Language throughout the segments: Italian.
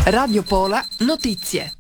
Radio Pola Notizie.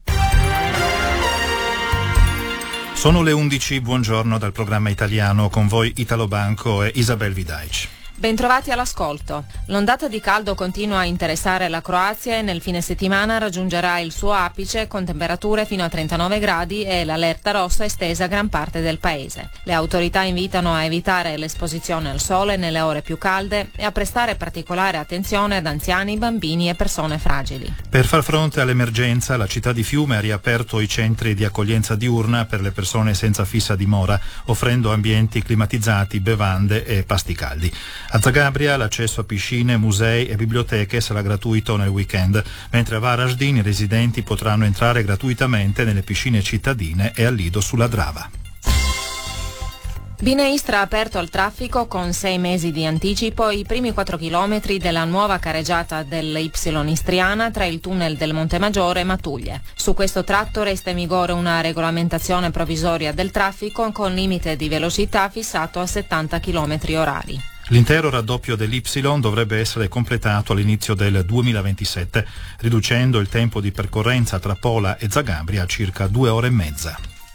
Sono le 11, buongiorno dal programma italiano, con voi Italo Banco e Isabel Vidaic. Bentrovati all'ascolto. L'ondata di caldo continua a interessare la Croazia e nel fine settimana raggiungerà il suo apice con temperature fino a 39 gradi e l'allerta rossa estesa a gran parte del paese. Le autorità invitano a evitare l'esposizione al sole nelle ore più calde e a prestare particolare attenzione ad anziani, bambini e persone fragili. Per far fronte all'emergenza, la città di Fiume ha riaperto i centri di accoglienza diurna per le persone senza fissa dimora, offrendo ambienti climatizzati, bevande e pasti caldi. A Zagabria l'accesso a piscine, musei e biblioteche sarà gratuito nel weekend, mentre a Varaždin i residenti potranno entrare gratuitamente nelle piscine cittadine e al lido sulla Drava. Bine-Istra ha aperto al traffico con 6 mesi di anticipo i primi 4 chilometri della nuova careggiata dell'Y istriana tra il tunnel del Montemaggiore e Matuglie. Su questo tratto resta in vigore una regolamentazione provvisoria del traffico con limite di velocità fissato a 70 km orari. L'intero raddoppio dell'Y dovrebbe essere completato all'inizio del 2027, riducendo il tempo di percorrenza tra Pola e Zagabria a circa 2 ore e mezza.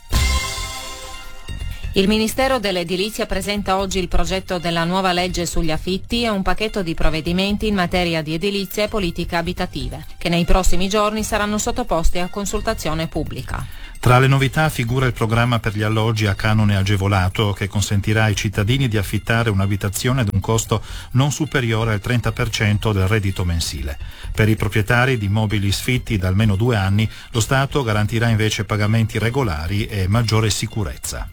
Il Ministero dell'Edilizia presenta oggi il progetto della nuova legge sugli affitti e un pacchetto di provvedimenti in materia di edilizia e politiche abitative, che nei prossimi giorni saranno sottoposti a consultazione pubblica. Tra le novità figura il programma per gli alloggi a canone agevolato, che consentirà ai cittadini di affittare un'abitazione ad un costo non superiore al 30% del reddito mensile. Per i proprietari di immobili sfitti da almeno 2 anni, lo Stato garantirà invece pagamenti regolari e maggiore sicurezza.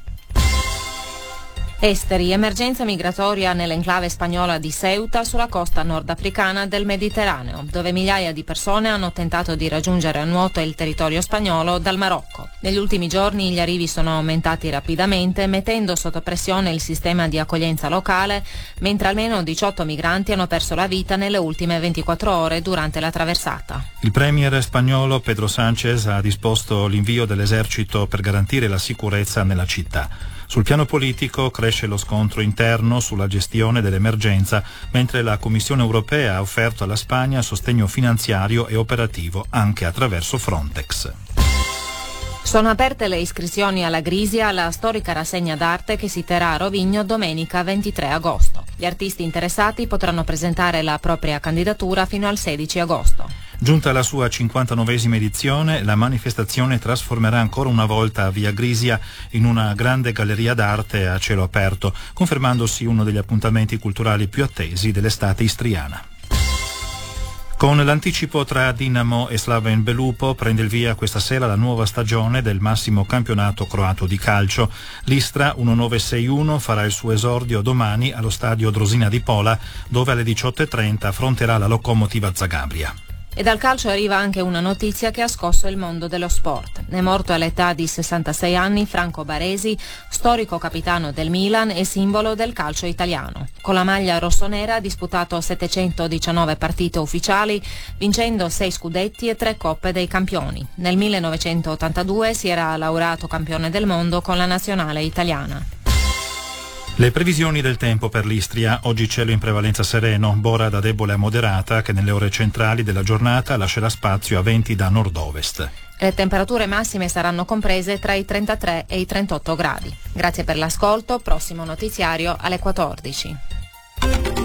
Esteri, emergenza migratoria nell'enclave spagnola di Ceuta sulla costa nordafricana del Mediterraneo, dove migliaia di persone hanno tentato di raggiungere a nuoto il territorio spagnolo dal Marocco. Negli ultimi giorni gli arrivi sono aumentati rapidamente, mettendo sotto pressione il sistema di accoglienza locale, mentre almeno 18 migranti hanno perso la vita nelle ultime 24 ore durante la traversata. Il premier spagnolo Pedro Sánchez ha disposto l'invio dell'esercito per garantire la sicurezza nella città. Sul piano politico cresce lo scontro interno sulla gestione dell'emergenza, mentre la Commissione europea ha offerto alla Spagna sostegno finanziario e operativo anche attraverso Frontex. Sono aperte le iscrizioni alla Grisia, la storica rassegna d'arte che si terrà a Rovigno domenica 23 agosto. Gli artisti interessati potranno presentare la propria candidatura fino al 16 agosto. Giunta alla sua 59esima edizione, la manifestazione trasformerà ancora una volta Via Grisia in una grande galleria d'arte a cielo aperto, confermandosi uno degli appuntamenti culturali più attesi dell'estate istriana. Con l'anticipo tra Dinamo e Slaven Belupo prende il via questa sera la nuova stagione del massimo campionato croato di calcio. L'Istra 1961 farà il suo esordio domani allo stadio Drosina di Pola, dove alle 18:30 affronterà la Lokomotiva Zagabria. E dal calcio arriva anche una notizia che ha scosso il mondo dello sport. È morto all'età di 66 anni Franco Baresi, storico capitano del Milan e simbolo del calcio italiano. Con la maglia rossonera ha disputato 719 partite ufficiali, vincendo 6 scudetti e 3 coppe dei campioni. Nel 1982 si era laureato campione del mondo con la nazionale italiana. Le previsioni del tempo per l'Istria: oggi cielo in prevalenza sereno, bora da debole a moderata che nelle ore centrali della giornata lascerà spazio a venti da nord-ovest. Le temperature massime saranno comprese tra i 33 e i 38 gradi. Grazie per l'ascolto, prossimo notiziario alle 14.